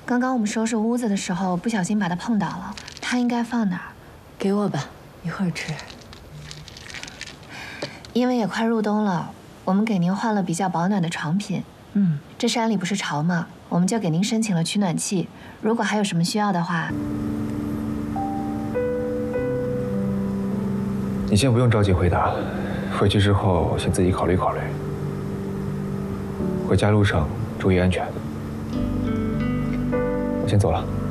刚刚我们收拾屋子的时候，不小心把它碰倒了，它应该放哪儿？ 给我吧，一会儿吃。 因为也快入冬了，我们给您换了比较保暖的床品。这山里不是潮吗？我们就给您申请了取暖器。如果还有什么需要的话， 你先不用着急回答，回去之后先自己考虑考虑。回家路上注意安全。我先走了。